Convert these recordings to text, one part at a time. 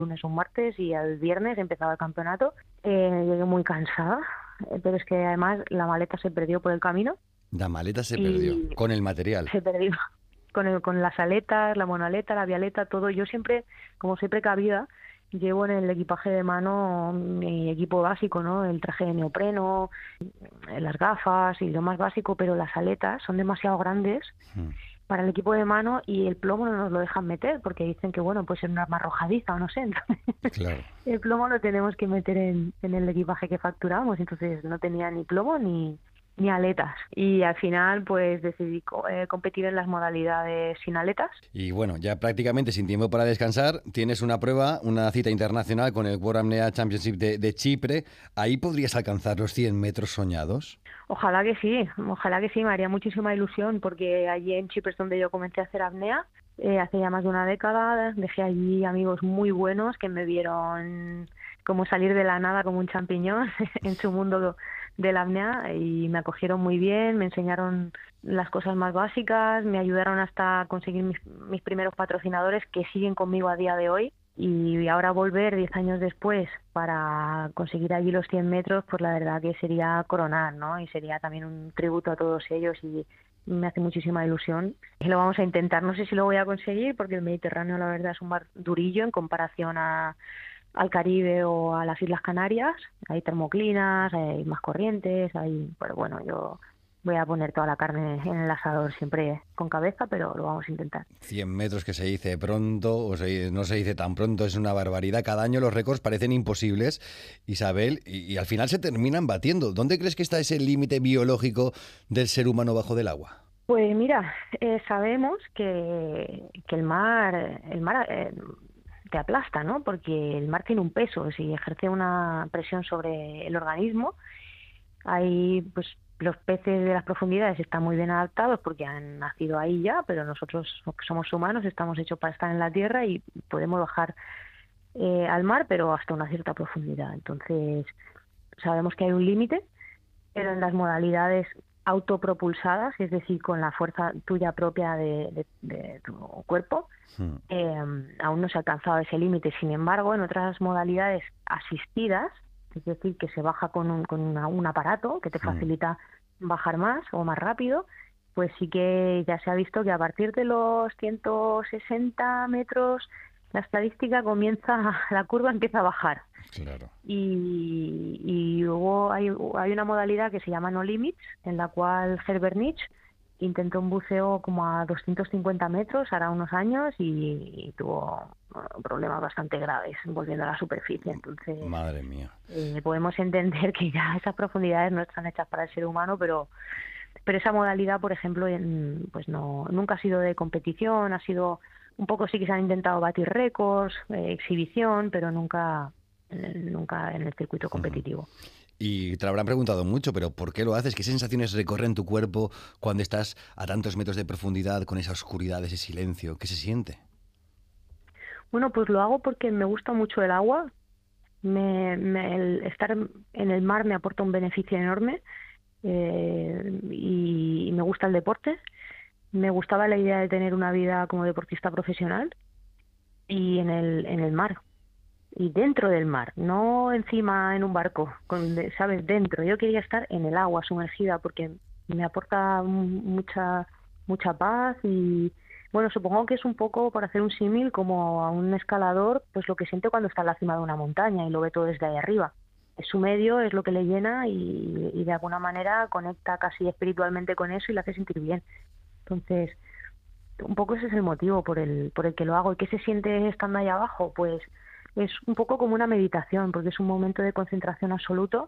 lunes o un martes y el viernes empezaba el campeonato. Llegué muy cansada, pero es que además la maleta se perdió por el camino La maleta se perdió y con el material. se perdió con las aletas, la monaleta, la vialeta, todo. Yo siempre, como soy precavida, llevo en el equipaje de mano mi equipo básico, ¿no? El traje de neopreno, las gafas y lo más básico, pero las aletas son demasiado grandes Mm, para el equipo de mano y el plomo no nos lo dejan meter porque dicen que, bueno, puede ser una arma arrojadiza o no sé. Entonces, claro. el plomo lo tenemos que meter en el equipaje que facturamos, entonces no tenía ni plomo ni aletas. Y al final, pues decidí competir en las modalidades sin aletas. Y bueno, ya prácticamente sin tiempo para descansar, tienes una prueba, una cita internacional con el World Apnea Championship de Chipre. ¿Ahí podrías alcanzar los 100 metros soñados? Ojalá que sí, me haría muchísima ilusión porque allí en Chipre es donde yo comencé a hacer apnea, hace ya más de una década, dejé allí amigos muy buenos que me vieron como salir de la nada como un champiñón en su mundo de la apnea y me acogieron muy bien, me enseñaron las cosas más básicas, me ayudaron hasta conseguir mis primeros patrocinadores que siguen conmigo a día de hoy. Y ahora volver 10 años después para conseguir allí los 100 metros, pues la verdad que sería coronar, ¿no? Y sería también un tributo a todos ellos y me hace muchísima ilusión. Y lo vamos a intentar, no sé si lo voy a conseguir porque el Mediterráneo la verdad es un mar durillo en comparación al Caribe o a las Islas Canarias. Hay termoclinas, hay más corrientes, pero bueno, yo voy a poner toda la carne en el asador siempre con cabeza, pero lo vamos a intentar. 100 metros que se dice pronto, no se dice tan pronto, es una barbaridad. Cada año los récords parecen imposibles, Isabel, y al final se terminan batiendo. ¿Dónde crees que está ese límite biológico del ser humano bajo del agua? Pues mira, sabemos que el mar te aplasta, ¿no? Porque el mar tiene un peso, si ejerce una presión sobre el organismo, hay pues los peces de las profundidades están muy bien adaptados porque han nacido ahí ya, pero nosotros que somos humanos estamos hechos para estar en la tierra y podemos bajar al mar, pero hasta una cierta profundidad. Entonces, sabemos que hay un límite, pero en las modalidades autopropulsadas, es decir, con la fuerza tuya propia de tu cuerpo, Hmm. aún no se ha alcanzado ese límite. Sin embargo, en otras modalidades asistidas, es decir, que se baja con un aparato que te Hmm. facilita bajar más o más rápido, pues sí que ya se ha visto que a partir de los 160 metros la estadística comienza, la curva empieza a bajar. Claro. Y luego hay una modalidad que se llama No Limits, en la cual Herbert Nietzsche intentó un buceo como a 250 metros hará unos años y tuvo problemas bastante graves volviendo a la superficie. Entonces, Madre mía. podemos entender que ya esas profundidades no están hechas para el ser humano, pero esa modalidad, por ejemplo, pues no nunca ha sido de competición, ha sido un poco sí que se han intentado batir récords, exhibición, pero nunca en el circuito Ujú. competitivo. Y te lo habrán preguntado mucho, pero ¿por qué lo haces? ¿Qué sensaciones recorren tu cuerpo cuando estás a tantos metros de profundidad con esa oscuridad, ese silencio? ¿Qué se siente? Bueno, pues lo hago porque me gusta mucho el agua. El estar en el mar me aporta un beneficio enorme y me gusta el deporte. Me gustaba la idea de tener una vida como deportista profesional y en el mar y dentro del mar, no encima en un barco, ¿sabes? Dentro. Yo quería estar en el agua sumergida porque me aporta mucha paz y bueno, supongo que es un poco, para hacer un símil, como a un escalador, pues lo que siente cuando está en la cima de una montaña y lo ve todo desde ahí arriba. Es su medio, es lo que le llena y de alguna manera conecta casi espiritualmente con eso y le hace sentir bien. Entonces, un poco ese es el motivo por el que lo hago. ¿Y qué se siente estando ahí abajo? Pues es un poco como una meditación, porque es un momento de concentración absoluto,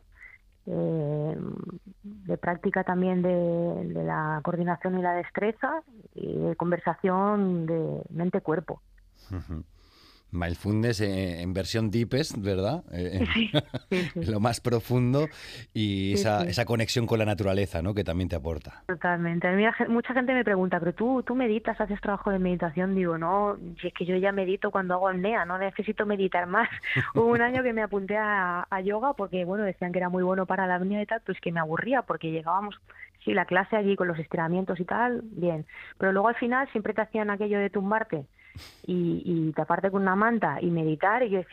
de práctica también de la coordinación y la destreza, y de conversación de mente-cuerpo. Ujú. Mindfulness en versión deepest, ¿verdad? Sí, sí, En sí, lo más profundo y sí, esa, sí. esa conexión con la naturaleza, ¿no? Que también te aporta. Totalmente. A mí mucha gente me pregunta, ¿pero tú meditas, haces trabajo de meditación? Digo, no, si es que yo ya medito cuando hago apnea, no necesito meditar más. Hubo un año que me apunté a yoga porque, bueno, decían que era muy bueno para la apnea y tal, pues que me aburría porque llegábamos, sí, la clase allí con los estiramientos y tal, bien. Pero luego al final siempre te hacían aquello de tumbarte y taparte con una manta y meditar. Y yo decía,